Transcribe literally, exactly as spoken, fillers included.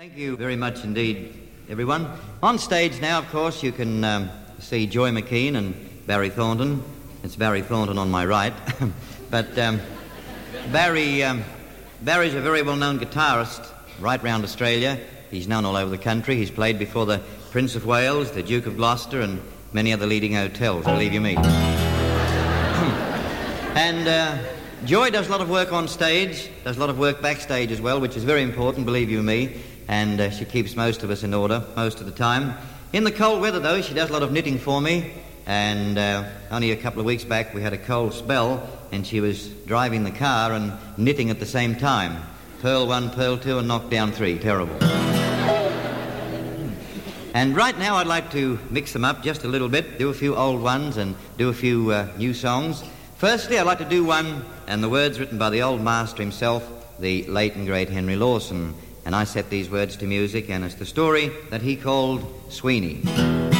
Thank you very much indeed, everyone. On stage now, of course, you can um, see Joy McKean and Barry Thornton. It's Barry Thornton on my right. but um, Barry, um, Barry's a very well-known guitarist right round Australia. He's known all over the country. He's played before the Prince of Wales, the Duke of Gloucester, and many other leading hotels, believe you me. and uh, Joy does a lot of work on stage, does a lot of work backstage as well, which is very important, believe you me. And uh, she keeps most of us in order most of the time. In the cold weather, though, she does a lot of knitting for me. And uh, only a couple of weeks back, we had a cold spell, and she was driving the car and knitting at the same time. Purl one, purl two, and knock down three. Terrible. And right now, I'd like to mix them up just a little bit, do a few old ones and do a few uh, new songs. Firstly, I'd like to do one, and the words written by the old master himself, the late and great Henry Lawson. And I set these words to music, and it's the story that he called Sweeney.